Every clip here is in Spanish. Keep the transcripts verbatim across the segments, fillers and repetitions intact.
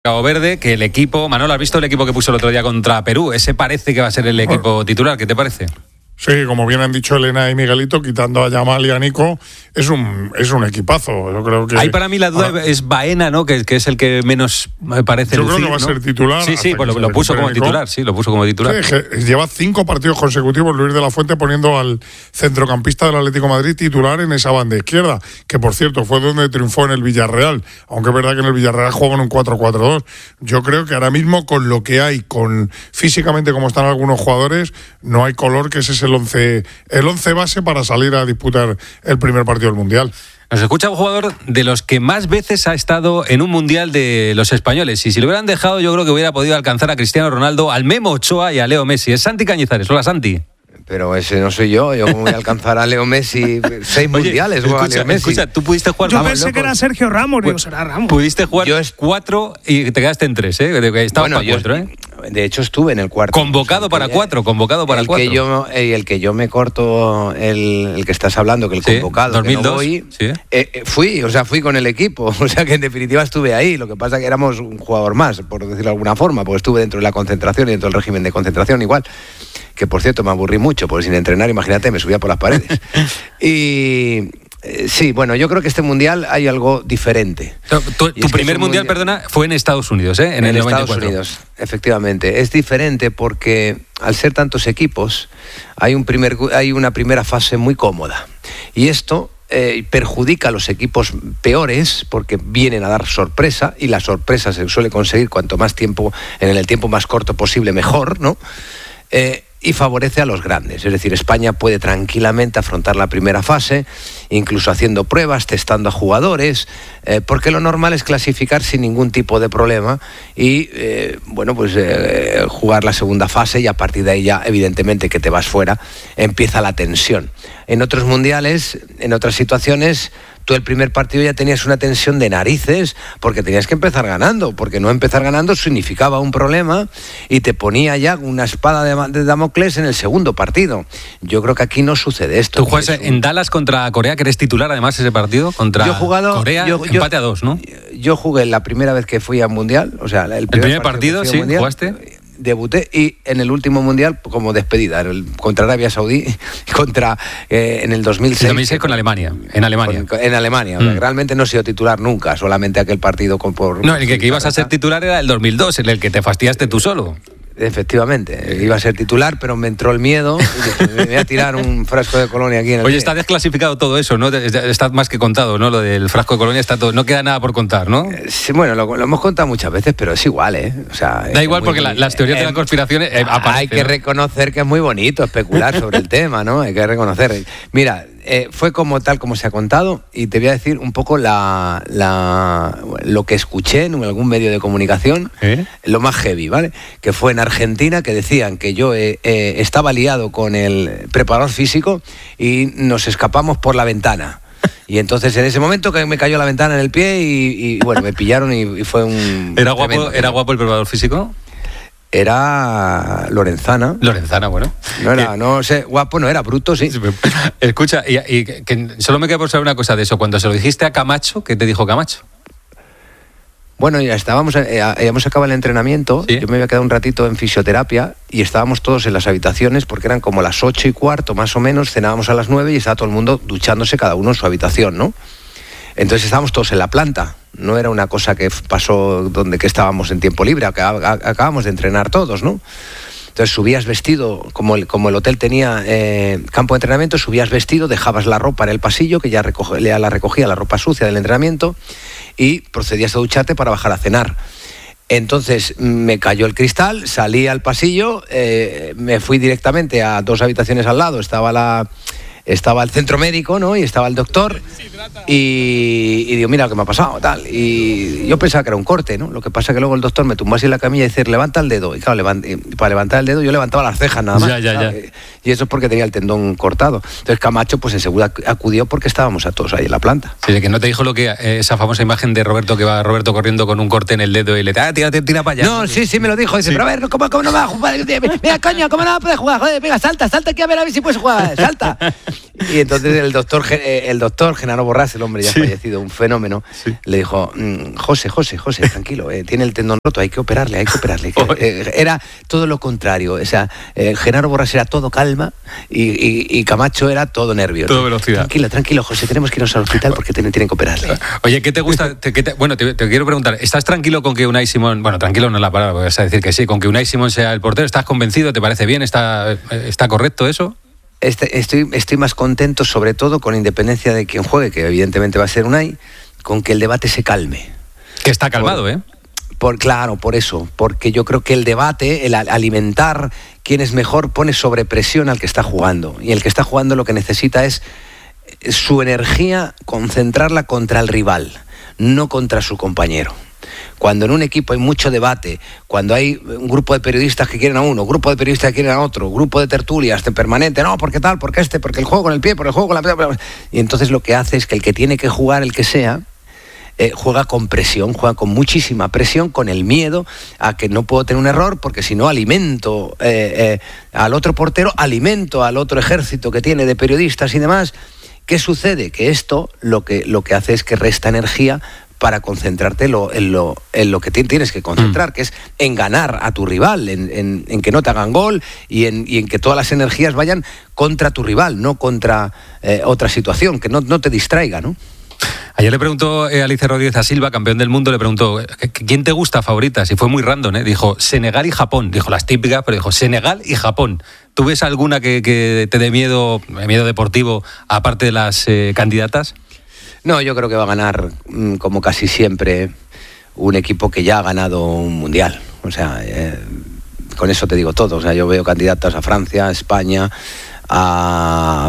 Cabo Verde, que el equipo, Manolo, ¿has visto el equipo que puso el otro día contra Perú? Ese parece que va a ser el equipo titular, ¿qué te parece? Sí, como bien han dicho Elena y Miguelito, quitando a Yamal y a Nico, es un es un equipazo. Yo creo que ahí para mí la duda ahora, es Baena, ¿no? Que, que es el que menos me parece yo lucir, creo que va ¿no? a ser titular. Sí, sí, pues lo, lo puso como titular, sí, lo puso como titular. Sí, lleva cinco partidos consecutivos Luis de la Fuente poniendo al centrocampista del Atlético de Madrid titular en esa banda izquierda, que por cierto fue donde triunfó en el Villarreal, aunque es verdad que en el Villarreal juega en un cuatro cuatro dos. Yo creo que ahora mismo con lo que hay, con físicamente como están algunos jugadores, no hay color que ese es el once el once base para salir a disputar el primer partido del Mundial. Nos escucha un jugador de los que más veces ha estado en un Mundial de los españoles. Y si lo hubieran dejado, yo creo que hubiera podido alcanzar a Cristiano Ronaldo, al Memo Ochoa y a Leo Messi. Es Santi Cañizares. Hola, Santi. Pero ese no soy yo. Yo cómo voy a alcanzar a Leo Messi seis Oye, mundiales. Escucha, a Leo Messi. escucha, tú pudiste jugar. Yo vamos, pensé loco. que era Sergio Ramos. Digo, será Ramos. Pudiste jugar yo es... cuatro y te quedaste en tres, ¿eh? Estabas bueno, para yo, cuatro, ¿eh? De hecho, estuve en el cuarto. Convocado o sea, para que, cuatro, convocado para el cuatro. Que yo, eh, el que yo me corto, el, el que estás hablando, que el sí, convocado, dos mil dos, que no voy, sí. eh, eh, fui, o sea, fui con el equipo. O sea, que en definitiva estuve ahí. Lo que pasa es que éramos un jugador más, por decirlo de alguna forma, porque estuve dentro de la concentración y dentro del régimen de concentración igual. Que por cierto me aburrí mucho, porque sin entrenar, imagínate, me subía por las paredes. y eh, sí, bueno, yo creo que este mundial hay algo diferente. Tu, tu primer mundial, mundial, perdona, fue en Estados Unidos, ¿eh? En, en el Estados noventa y cuatro. Unidos, efectivamente. Es diferente porque al ser tantos equipos, hay, un primer, hay una primera fase muy cómoda. Y esto eh, perjudica a los equipos peores porque vienen a dar sorpresa, y la sorpresa se suele conseguir cuanto más tiempo, en el tiempo más corto posible, mejor, ¿no? Eh, y favorece a los grandes, es decir, España puede tranquilamente afrontar la primera fase, incluso haciendo pruebas, testando a jugadores, eh, porque lo normal es clasificar sin ningún tipo de problema y, eh, bueno, pues eh, jugar la segunda fase, y a partir de ahí ya, evidentemente, que te vas fuera, empieza la tensión. En otros mundiales, en otras situaciones, tú el primer partido ya tenías una tensión de narices porque tenías que empezar ganando, porque no empezar ganando significaba un problema y te ponía ya una espada de Damocles en el segundo partido. Yo creo que aquí no sucede esto. Tú juegas en un... Dallas contra Corea, que eres titular además ese partido, contra yo he jugado, Corea, yo, empate yo, a dos, ¿no? Yo jugué la primera vez que fui al Mundial, o sea, el primer, ¿El primer partido, partido sí, mundial, jugaste. Debuté, y en el último mundial como despedida, el, contra Arabia Saudí, contra eh, en el dos mil seis. dos mil seis con Alemania, en Alemania. Con, en Alemania, mm. realmente no he sido titular nunca, solamente aquel partido con por. No, el que, que ibas a ser titular era el dos mil dos, en el que te fastidiaste tú solo. Efectivamente, iba a ser titular, pero me entró el miedo y dije, me voy a tirar un frasco de colonia aquí en el Oye, está desclasificado todo eso, ¿no? Está más que contado, ¿no? Lo del frasco de colonia, está todo, no queda nada por contar, ¿no? Sí, bueno, lo, lo hemos contado muchas veces, pero es igual, ¿eh? O sea, da igual, muy, porque la, las teorías eh, de la conspiración eh, aparecen. Hay que ¿no? reconocer que es muy bonito especular sobre el tema, ¿no? Hay que reconocer. Mira, eh, fue como tal como se ha contado, y te voy a decir un poco la, la lo que escuché en algún medio de comunicación, ¿Eh? lo más heavy, ¿vale? Que fue en Argentina, que decían que yo eh, eh, estaba liado con el preparador físico y nos escapamos por la ventana. Y entonces en ese momento que me cayó la ventana en el pie y, y bueno, me pillaron y, y fue un... ¿Era guapo, ¿Era guapo el preparador físico? Era Lorenzana. Lorenzana, bueno. No era, no sé, guapo no era, bruto sí. Escucha, y, y que solo me queda por saber una cosa de eso. Cuando se lo dijiste a Camacho, ¿qué te dijo Camacho? Bueno, ya estábamos, eh, habíamos acabado el entrenamiento, ¿sí? Yo me había quedado un ratito en fisioterapia y estábamos todos en las habitaciones porque eran como las ocho y cuarto más o menos, cenábamos a las nueve y estaba todo el mundo duchándose cada uno en su habitación, ¿no? Entonces estábamos todos en la planta, no era una cosa que pasó donde que estábamos en tiempo libre, acabamos de entrenar todos, ¿no? Entonces subías vestido, como el, como el hotel tenía eh, campo de entrenamiento, subías vestido, dejabas la ropa en el pasillo, que ya, recoge, ya la recogía, la ropa sucia del entrenamiento, y procedías a ducharte para bajar a cenar. Entonces me cayó el cristal, salí al pasillo, eh, me fui directamente a dos habitaciones al lado, estaba la... Estaba el centro médico, ¿no? Y estaba el doctor y, y digo, mira lo que me ha pasado, tal. Y yo pensaba que era un corte, ¿no? Lo que pasa es que luego el doctor me tumbó así en la camilla y dice, levanta el dedo. Y claro, levant, y para levantar el dedo yo levantaba las cejas nada más. Ya, ya, ya. Y eso es porque tenía el tendón cortado. Entonces Camacho, pues enseguida acudió porque estábamos a todos ahí en la planta. Sí, de que no te dijo lo que eh, esa famosa imagen de Roberto, que va Roberto corriendo con un corte en el dedo y le dice, ah, tira, tira, tira para allá. No, sí, sí, me lo dijo. Dice, sí. pero a ver, ¿cómo, cómo no va a jugar? Mira, coño, ¿cómo no va a poder jugar? Joder, venga, salta, salta aquí a ver a ver si puedes jugar. Salta. Y entonces el doctor, el doctor Genaro Borrás, el hombre ya sí. fallecido, un fenómeno, sí. le dijo, José, José, José, tranquilo, eh, tiene el tendón roto, hay que operarle, hay que operarle. eh, era todo lo contrario, o sea, eh, Genaro Borrás era todo calma y, y, y Camacho era todo nervio. Todo ¿no? velocidad. Tranquilo, tranquilo, José, tenemos que irnos al hospital porque tienen, tienen que operarle. Oye, ¿qué te gusta? Te, qué te, bueno, te, te quiero preguntar, ¿estás tranquilo con que Unai Simón, bueno, tranquilo no es la palabra, vas a decir que sí, con que Unai Simón sea el portero? ¿Estás convencido? ¿Te parece bien? ¿Está, está correcto eso? Este, estoy, estoy más contento, sobre todo, con independencia de quien juegue, que evidentemente va a ser Unai, con que el debate se calme. Que está calmado, por, ¿eh? Por, claro, por eso, porque yo creo que el debate, el alimentar quién es mejor, pone sobre presión al que está jugando. Y el que está jugando lo que necesita es su energía, concentrarla contra el rival, no contra su compañero. Cuando en un equipo hay mucho debate, cuando hay un grupo de periodistas que quieren a uno, grupo de periodistas que quieren a otro, grupo de tertulias de permanente, no, ¿por qué tal? ¿Por qué este? Porque el juego con el pie, por el juego con la... Y entonces lo que hace es que el que tiene que jugar, el que sea, eh, juega con presión, juega con muchísima presión, con el miedo a que no puedo tener un error, porque si no alimento eh, eh, al otro portero, alimento al otro ejército que tiene de periodistas y demás. ¿Qué sucede? Que esto lo que, lo que hace es que resta energía para concentrarte lo, en, lo, en lo que tienes que concentrar, mm. que es en ganar a tu rival, en, en, en que no te hagan gol y en, y en que todas las energías vayan contra tu rival, no contra eh, otra situación, que no, no te distraiga, ¿no? Ayer le preguntó eh, Alicia Rodríguez a Silva, campeón del mundo, le preguntó, ¿quién te gusta favoritas? Y fue muy random, ¿eh? Dijo, Senegal y Japón. Dijo las típicas, pero dijo, Senegal y Japón. ¿Tú ves alguna que, que te dé miedo, miedo deportivo, aparte de las eh, candidatas? No, yo creo que va a ganar, como casi siempre, un equipo que ya ha ganado un mundial. O sea, eh, con eso te digo todo. O sea, yo veo candidatas a Francia, a España, a,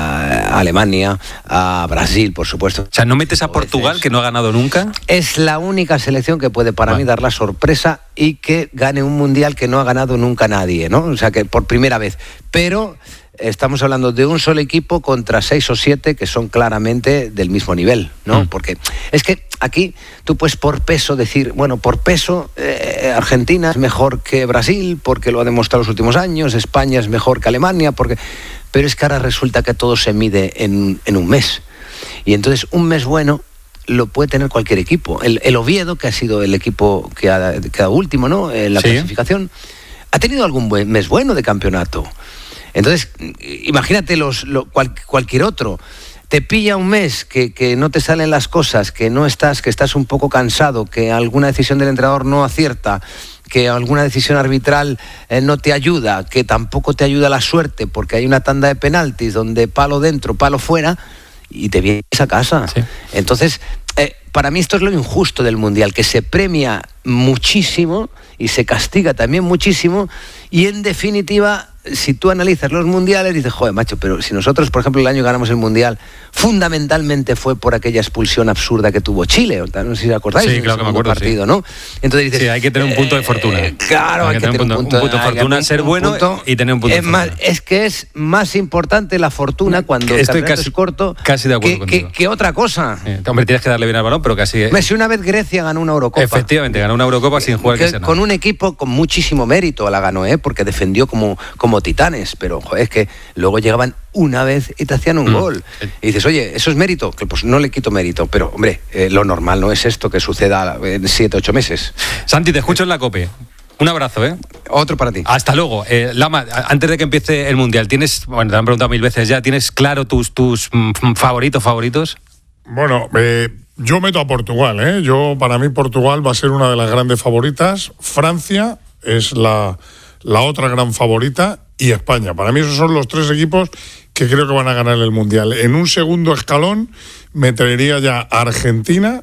a Alemania, a Brasil, por supuesto. O sea, ¿no metes a Portugal, que no ha ganado nunca? Es la única selección que puede para vale. mí dar la sorpresa y que gane un mundial que no ha ganado nunca nadie, ¿no? O sea, que por primera vez. Pero estamos hablando de un solo equipo contra seis o siete que son claramente del mismo nivel, ¿no? Mm. Porque es que aquí tú puedes por peso decir, bueno, por peso eh, Argentina es mejor que Brasil porque lo ha demostrado los últimos años, España es mejor que Alemania, porque... pero es que ahora resulta que todo se mide en, en un mes. Y entonces un mes bueno lo puede tener cualquier equipo. El, el Oviedo, que ha sido el equipo que ha quedado último, ¿no?, en la ¿Sí? clasificación, ha tenido algún buen mes bueno de campeonato. Entonces, imagínate los, lo, cual, cualquier otro. Te pilla un mes que, que no te salen las cosas, que no estás, que estás un poco cansado, que alguna decisión del entrenador no acierta, que alguna decisión arbitral eh, no te ayuda, que tampoco te ayuda la suerte, porque hay una tanda de penaltis donde palo dentro, palo fuera, y te vienes a casa. Sí. Entonces, eh, para mí esto es lo injusto del Mundial, que se premia muchísimo y se castiga también muchísimo, y en definitiva, si tú analizas los mundiales, dices, joder, macho, pero si nosotros, por ejemplo, el año ganamos el mundial, fundamentalmente fue por aquella expulsión absurda que tuvo Chile, no sé si os acordáis. Sí, claro que me acuerdo, partido, sí. ¿no? Entonces dices, sí, hay que tener un punto de fortuna. Eh, claro, hay, hay que, que tener un punto, un punto, un punto de fortuna, un, ser bueno punto, y tener un punto es de fortuna. Más, es que es más importante la fortuna cuando el campeonato casi, es corto casi de acuerdo que, contigo. Que, que otra cosa. Eh, hombre, tienes que darle bien al balón, pero casi... Eh. Si una vez Grecia ganó una Eurocopa. Efectivamente, ganó una Eurocopa sin jugar que, que sea con nada. Un equipo con muchísimo mérito la ganó, ¿eh? Porque defendió como, como titanes, pero joder, es que luego llegaban una vez y te hacían un mm. gol. Y dices, oye, ¿eso es mérito? Que pues no le quito mérito, pero hombre, eh, lo normal no es esto que suceda en siete, ocho meses. Santi, te escucho en la COPE. Un abrazo, ¿eh? Otro para ti. Hasta luego. Eh, Lama, antes de que empiece el Mundial, ¿tienes, bueno, te han preguntado mil veces ya, ¿tienes claro tus, tus mm, favoritos, favoritos? Bueno, eh, yo meto a Portugal, ¿eh? Yo, para mí, Portugal va a ser una de las grandes favoritas. Francia es la, la otra gran favorita. Y España. Para mí esos son los tres equipos que creo que van a ganar el Mundial. En un segundo escalón metería ya a Argentina,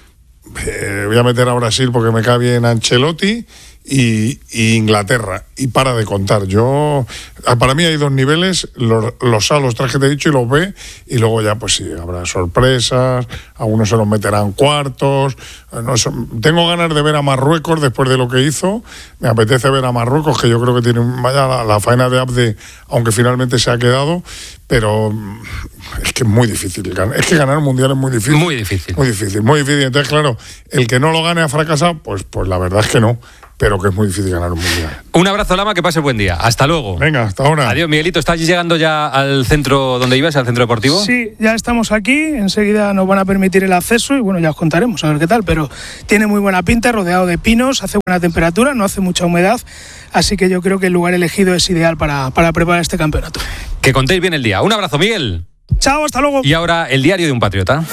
eh, voy a meter a Brasil porque me cae bien Ancelotti, y, y Inglaterra. Y para de contar. Yo, para mí hay dos niveles, los, los A, los tres que te he dicho, y los B, y luego ya pues sí, habrá sorpresas, algunos se los meterán cuartos. No sé, tengo ganas de ver a Marruecos después de lo que hizo. Me apetece ver a Marruecos, que yo creo que tiene vaya la, la faena de Abde, aunque finalmente se ha quedado, pero es que es muy difícil. Es que ganar un mundial es muy difícil. Muy difícil. Muy difícil, muy difícil. Entonces, claro, el que no lo gane a fracasar, pues, pues la verdad es que no. pero que es muy difícil ganar un mundial. Un abrazo, Lama, que pase buen día. Hasta luego. Venga, hasta ahora. Adiós, Miguelito. ¿Estás llegando ya al centro donde ibas, al centro deportivo? Sí, ya estamos aquí. Enseguida nos van a permitir el acceso y bueno, ya os contaremos a ver qué tal, pero tiene muy buena pinta, rodeado de pinos, hace buena temperatura, no hace mucha humedad, así que yo creo que el lugar elegido es ideal para, para preparar este campeonato. Que contéis bien el día. Un abrazo, Miguel. Chao, hasta luego. Y ahora, el diario de un patriota.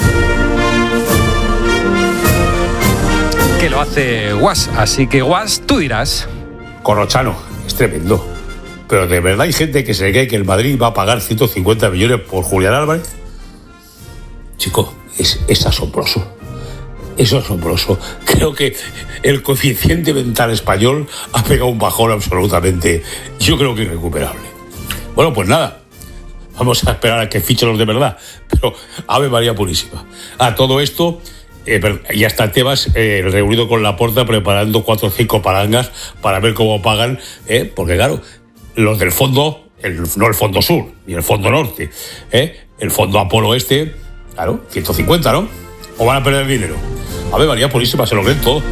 Que lo hace Guas. Así que, Guas, tú dirás. Corrochano, es tremendo. Pero ¿de verdad hay gente que se cree que el Madrid va a pagar ciento cincuenta millones por Julián Álvarez? Chico, es, es asombroso. Es asombroso. Creo que el coeficiente mental español ha pegado un bajón absolutamente, yo creo que irrecuperable. Bueno, pues nada. Vamos a esperar a que fichen los de verdad. Pero Ave María Purísima. A todo esto, eh, ya está Tebas eh, reunido con Laporta preparando cuatro o cinco palangas para ver cómo pagan. Eh, porque claro, los del fondo, el, no el fondo sur, ni el fondo norte, eh, el fondo Apolo este, claro, ciento cincuenta, ¿no? ¿O van a perder dinero? Ave María Purísima, se lo creen todo.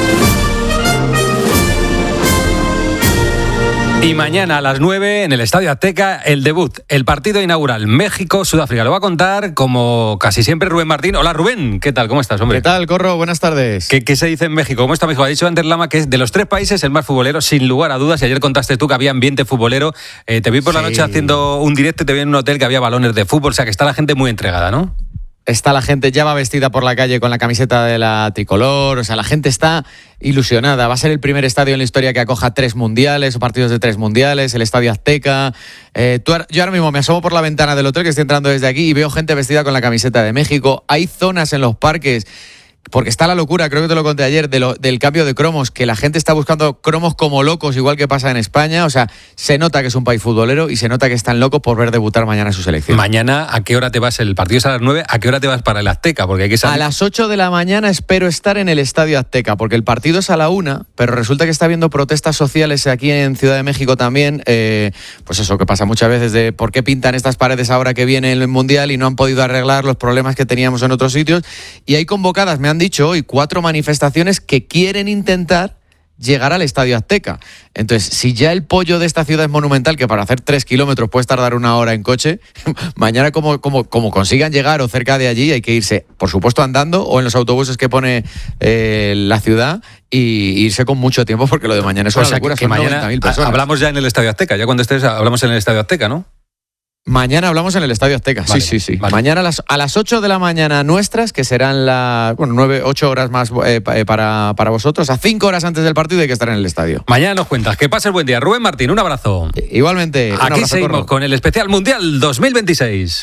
Y mañana a las nueve en el Estadio Azteca, el debut, el partido inaugural México-Sudáfrica. Lo va a contar, como casi siempre, Rubén Martín. Hola, Rubén. ¿Qué tal? ¿Cómo estás, hombre? ¿Qué tal, Corro? Buenas tardes. ¿Qué, qué se dice en México? ¿Cómo está México? Ha dicho Ander Lama que es de los tres países el más futbolero, sin lugar a dudas. Y ayer contaste tú que había ambiente futbolero. Eh, te vi por la sí. noche haciendo un directo y te vi en un hotel que había balones de fútbol. O sea, que está la gente muy entregada, ¿no? Está la gente, ya va vestida por la calle con la camiseta de la tricolor, o sea, la gente está ilusionada. Va a ser el primer estadio en la historia que acoja tres mundiales o partidos de tres mundiales, el Estadio Azteca. Eh, tú, yo ahora mismo me asomo por la ventana del hotel que estoy entrando desde aquí y veo gente vestida con la camiseta de México. Hay zonas en los parques, porque está la locura, creo que te lo conté ayer, de lo, del cambio de cromos, que la gente está buscando cromos como locos, igual que pasa en España. O sea, se nota que es un país futbolero y se nota que están locos por ver debutar mañana su selección. Mañana, ¿a qué hora te vas? El partido es a las nueve, ¿a qué hora te vas para el Azteca? Porque hay que salir. A las ocho de la mañana espero estar en el Estadio Azteca, porque el partido es a la una, pero resulta que está habiendo protestas sociales aquí en Ciudad de México también. Eh, pues eso que pasa muchas veces de por qué pintan estas paredes ahora que viene el Mundial y no han podido arreglar los problemas que teníamos en otros sitios. Y hay convocadas, me han dicho hoy, cuatro manifestaciones que quieren intentar llegar al Estadio Azteca. Entonces, si ya el pollo de esta ciudad es monumental, que para hacer tres kilómetros puedes tardar una hora en coche, mañana como, como, como consigan llegar o cerca de allí, hay que irse, por supuesto, andando o en los autobuses que pone eh, la ciudad y irse con mucho tiempo, porque lo de mañana es una o sea, locura, que, que son mañana noventa mil personas. Hablamos ya en el Estadio Azteca, ya cuando estés hablamos en el Estadio Azteca, ¿no? Mañana hablamos en el Estadio Azteca. Vale, sí, sí, sí. Vale. Mañana a las, a las ocho de la mañana nuestras, que serán las bueno, nueve, ocho horas más eh, para, para vosotros. A cinco horas antes del partido hay que estar en el estadio. Mañana nos cuentas. Que pases buen día. Rubén Martín, un abrazo. Igualmente. Un Aquí abrazo, seguimos Corro. con el especial Mundial dos mil veintiséis.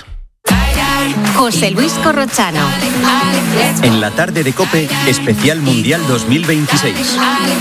José Luis Corrochano. En la tarde de COPE, especial Mundial dos mil veintiséis.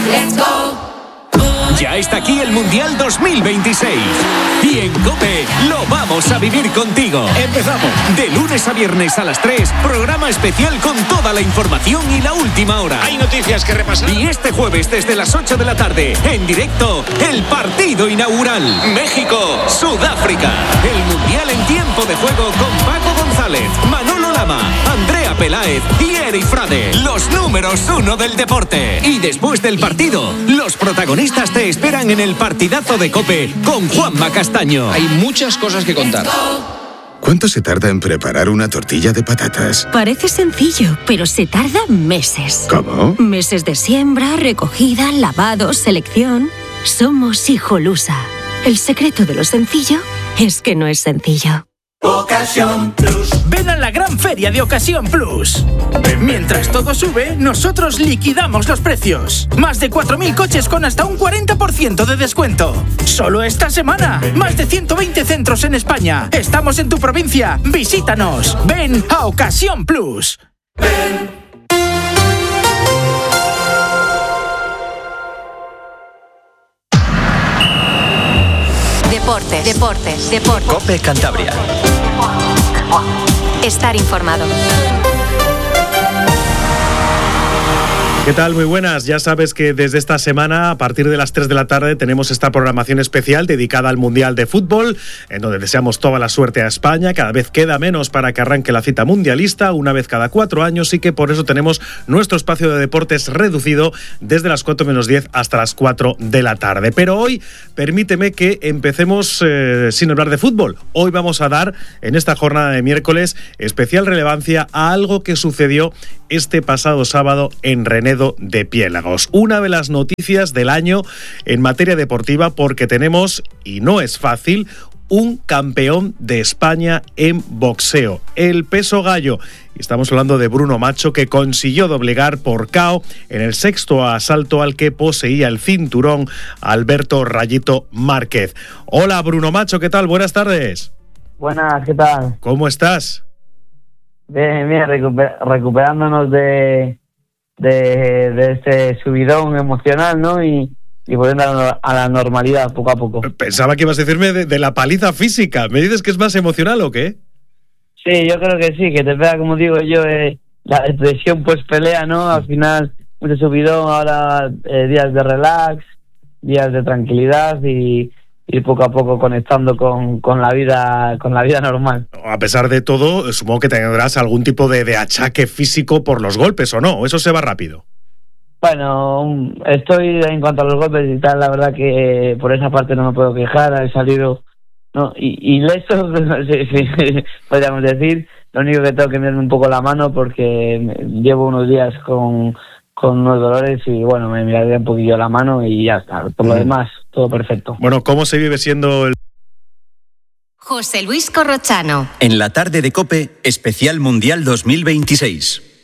Ya está aquí el Mundial dos mil veintiséis. Y en COPE lo vamos a vivir contigo. Empezamos. De lunes a viernes a las tres, programa especial con toda la información y la última hora. Hay noticias que repasar. Y este jueves desde las ocho de la tarde, en directo, el partido inaugural. México-Sudáfrica. El Mundial en tiempo de juego con Paco González, Manolo Lama, Andrea Peláez y Eric Frade. Los números uno del deporte. Y después del partido, los protagonistas te esperan en el partidazo de COPE con Juanma Castaño. Hay muchas cosas que contar. ¿Cuánto se tarda en preparar una tortilla de patatas? Parece sencillo, pero se tarda meses. ¿Cómo? Meses de siembra, recogida, lavado, selección. Somos Hijolusa. El secreto de lo sencillo es que no es sencillo. Ocasión Plus. Ven a la gran feria de Ocasión Plus. Mientras todo sube, nosotros liquidamos los precios. Más de cuatro mil coches con hasta un cuarenta por ciento de descuento. Solo esta semana. Más de ciento veinte centros en España. Estamos en tu provincia. Visítanos. Ven a Ocasión Plus. Ven. Deportes, deportes, deportes. COPE Cantabria. Estar informado. ¿Qué tal? Muy buenas. Ya sabes que desde esta semana, a partir de las tres de la tarde, tenemos esta programación especial dedicada al Mundial de Fútbol, en donde deseamos toda la suerte a España. Cada vez queda menos para que arranque la cita mundialista, una vez cada cuatro años, y que por eso tenemos nuestro espacio de deportes reducido desde las cuatro menos diez hasta las cuatro de la tarde. Pero hoy, permíteme que empecemos eh, sin hablar de fútbol. Hoy vamos a dar, en esta jornada de miércoles, especial relevancia a algo que sucedió este pasado sábado en Renedo de Piélagos. Una de las noticias del año en materia deportiva, porque tenemos, y no es fácil, un campeón de España en boxeo, el peso gallo. Y estamos hablando de Bruno Macho, que consiguió doblegar por K O en el sexto asalto al que poseía el cinturón Alberto Rayito Márquez. Hola Bruno Macho, ¿qué tal? Buenas tardes. Buenas, ¿qué tal? ¿Cómo estás? Bien, bien, recuper- recuperándonos de, de, de este subidón emocional, ¿no? Y, y volviendo a la, a la normalidad poco a poco. Pensaba que ibas a decirme de, de la paliza física. ¿Me dices que es más emocional o qué? Sí, yo creo que sí, que te pega, como digo yo, eh, la expresión pues pelea, ¿no? Al final, mucho subidón, ahora eh, días de relax, días de tranquilidad y... y poco a poco conectando con, con la vida con la vida normal. A pesar de todo, supongo que tendrás algún tipo de, de achaque físico por los golpes, ¿o no? ¿Eso se va rápido? Bueno, estoy en cuanto a los golpes y tal, la verdad que por esa parte no me puedo quejar, he salido no y, y leso, sí, sí, podríamos decir. Lo único que tengo que mirarme un poco la mano porque llevo unos días con... con unos dolores y bueno, me miraré un poquillo la mano y ya está. Por lo mm. demás, todo perfecto. Bueno, ¿cómo se vive siendo el...? José Luis Corrochano. En la tarde de COPE, especial Mundial dos mil veintiséis.